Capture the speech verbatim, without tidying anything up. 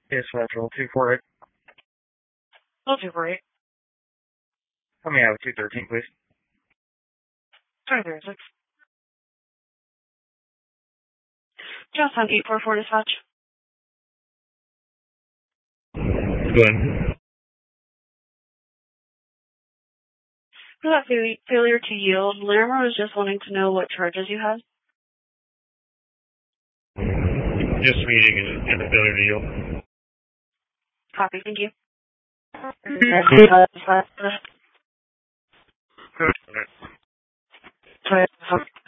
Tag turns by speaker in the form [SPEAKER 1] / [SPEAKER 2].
[SPEAKER 1] Dispatch roll two four eight.
[SPEAKER 2] Roll two four eight.
[SPEAKER 1] Let me have two thirteen, please.
[SPEAKER 2] Sorry, there is six. Just on eight four four dispatch.
[SPEAKER 1] Good.
[SPEAKER 2] For that fa- failure to yield, Larimer was just wanting to know what charges you had.
[SPEAKER 1] Just meeting and, and a failure to yield.
[SPEAKER 2] Copy, thank you.
[SPEAKER 1] Good.